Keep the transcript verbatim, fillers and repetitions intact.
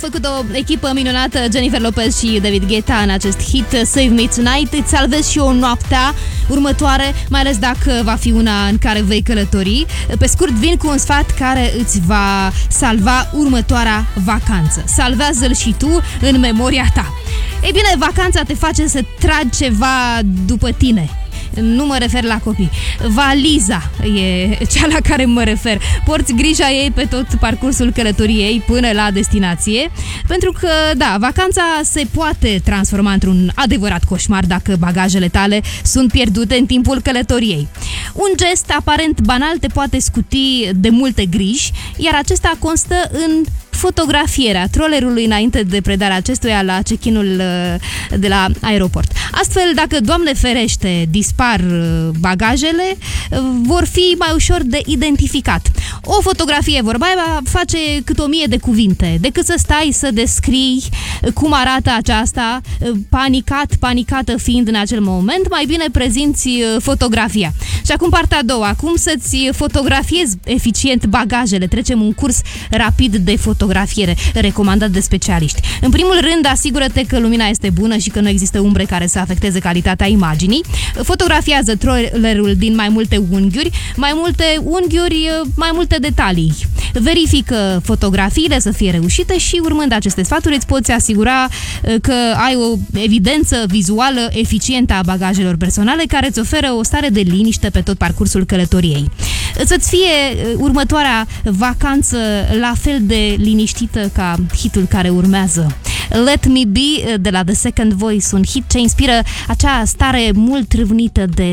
făcut o echipă minunată, Jennifer Lopez și David Guetta, în acest hit Save Me Tonight. Îți salvezi și o noaptea următoare, mai ales dacă va fi una în care vei călători. Pe scurt, vin cu un sfat care îți va salva următoarea vacanță. Salvează-l și tu în memoria ta. Ei bine, vacanța te face să tragi ceva după tine. Nu mă refer la copii. Valiza e cea la care mă refer. Porți grija ei pe tot parcursul călătoriei până la destinație, pentru că, da, vacanța se poate transforma într-un adevărat coșmar dacă bagajele tale sunt pierdute în timpul călătoriei. Un gest aparent banal te poate scuti de multe griji, iar acesta constă în fotografierea trollerului înainte de predarea acestuia la check-in-ul de la aeroport. Astfel, dacă, Doamne ferește, dispar bagajele, vor fi mai ușor de identificat. O fotografie, vorba aia, face cât o mie de cuvinte, decât să stai să descrii cum arată aceasta, panicat, panicată fiind în acel moment, mai bine prezinți fotografia. Și acum partea a doua, cum să-ți fotografiezi eficient bagajele. Trecem un curs rapid de fotografiere, recomandat de specialiști. În primul rând, asigură-te că lumina este bună și că nu există umbre care să afecteze calitatea imaginii. Fotografiază trollerul din mai multe unghiuri, mai multe unghiuri, mai multe detalii. Verifică fotografiile să fie reușite și, urmând aceste sfaturi, îți poți asigura că ai o evidență vizuală eficientă a bagajelor personale care îți oferă o stare de liniște pe tot parcursul călătoriei. Să-ți fie următoarea vacanță la fel de liniștită ca hitul care urmează. Let Me Be de la The Second Voice, un hit ce inspiră acea stare mult râvnită de